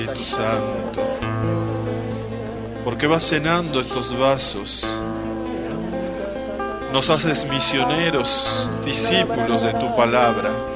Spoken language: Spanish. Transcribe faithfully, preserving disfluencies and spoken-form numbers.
Espíritu Santo, porque vas llenando estos vasos. Nos haces misioneros, discípulos de tu palabra.